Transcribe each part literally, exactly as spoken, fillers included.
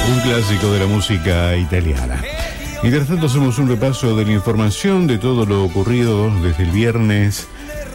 Un clásico de la música italiana. Mientras tanto, hacemos un repaso de la información de todo lo ocurrido desde el viernes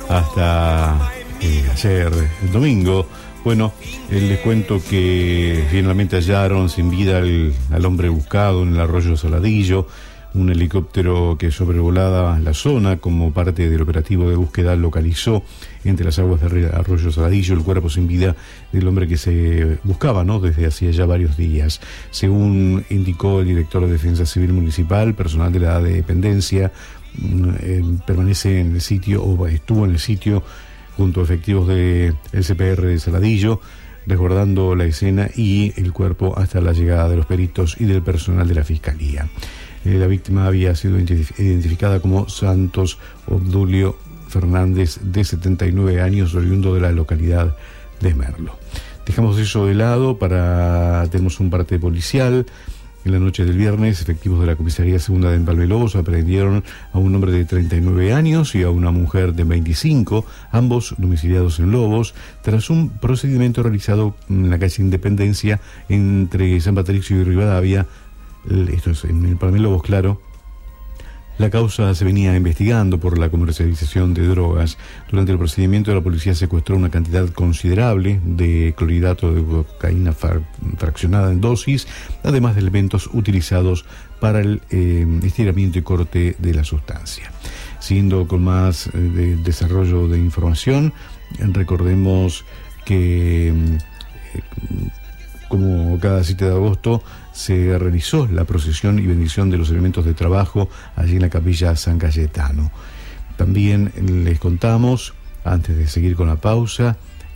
hasta eh, ayer, el domingo. Bueno, eh, les cuento que finalmente hallaron sin vida al, al hombre buscado en el arroyo Saladillo. Un helicóptero que sobrevolaba la zona como parte del operativo de búsqueda localizó entre las aguas del arroyo Saladillo el cuerpo sin vida del hombre que se buscaba, ¿no?, desde hacía ya varios días. Según indicó el director de Defensa Civil Municipal, personal de la dependencia eh, permanece en el sitio o estuvo en el sitio junto a efectivos del C P R de Saladillo, resguardando la escena y el cuerpo hasta la llegada de los peritos y del personal de la Fiscalía. Eh, la víctima había sido identificada como Santos Obdulio Fernández, de setenta y nueve años, oriundo de la localidad de Merlo. Dejamos eso de lado para... tenemos un parte policial. En la noche del viernes, efectivos de la Comisaría Segunda de Empalme Lobos aprendieron a un hombre de treinta y nueve años y a una mujer de veinticinco, ambos domiciliados en Lobos, tras un procedimiento realizado en la calle Independencia entre San Patricio y Rivadavia. Esto es en Empalme Lobos, claro. La causa se venía investigando por la comercialización de drogas. Durante el procedimiento, la policía secuestró una cantidad considerable de clorhidrato de cocaína fraccionada en dosis, además de elementos utilizados para el eh, estiramiento y corte de la sustancia. Siguiendo con más eh, de desarrollo de información, recordemos que eh, como cada siete de agosto se realizó la procesión y bendición de los elementos de trabajo allí en la capilla San Cayetano. También les contamos, antes de seguir con la pausa,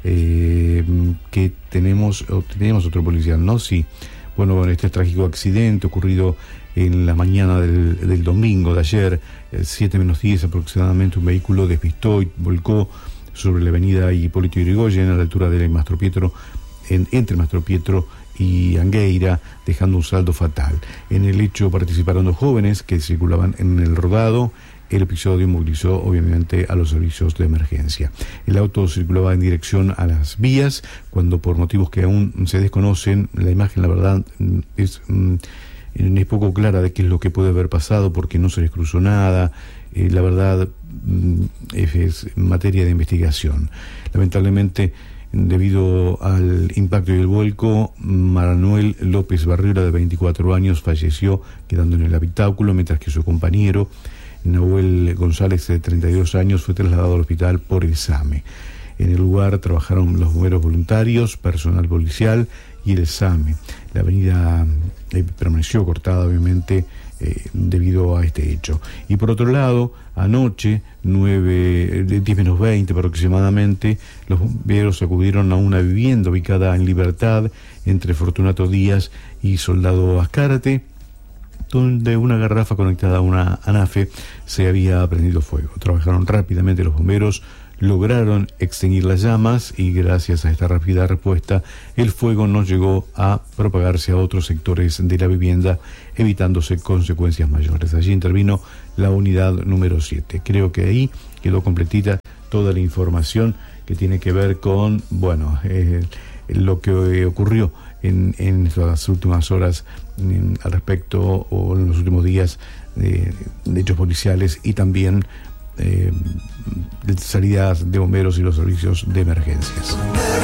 eh, que tenemos, tenemos otro policial, ¿no? Sí. Bueno, este trágico accidente ocurrido en la mañana del, del domingo de ayer, siete menos diez aproximadamente, un vehículo despistó y volcó sobre la avenida Hipólito Yrigoyen a la altura del Mastro Pietro, en, entre Mastro Pietro y Angueira, dejando un saldo fatal. En el hecho participaron dos jóvenes que circulaban en el rodado. El episodio movilizó obviamente a los servicios de emergencia. El auto circulaba en dirección a las vías cuando, por motivos que aún se desconocen, la imagen, la verdad, es, es poco clara de qué es lo que puede haber pasado, porque no se les cruzó nada. Eh, la verdad es, es materia de investigación. Lamentablemente, debido al impacto y el vuelco, Manuel López Barrera, de veinticuatro años, falleció quedando en el habitáculo, mientras que su compañero, Nahuel González, de treinta y dos años, fue trasladado al hospital por el SAME. En el lugar trabajaron los bomberos voluntarios, personal policial y el SAME. La avenida eh, permaneció cortada, obviamente, eh, debido a este hecho. Y por otro lado, anoche, nueve, diez menos veinte aproximadamente, los bomberos acudieron a una vivienda ubicada en Libertad, entre Fortunato Díaz y Soldado Azcárate, donde una garrafa conectada a una anafe se había prendido fuego. Trabajaron rápidamente los bomberos, lograron extinguir las llamas y gracias a esta rápida respuesta el fuego no llegó a propagarse a otros sectores de la vivienda, evitándose consecuencias mayores. Allí intervino la unidad número siete. Creo que ahí quedó completita toda la información que tiene que ver con, bueno, eh, lo que ocurrió en, en estas últimas horas en, al respecto, o en los últimos días, de, de hechos policiales y también Eh, salidas de bomberos y los servicios de emergencias.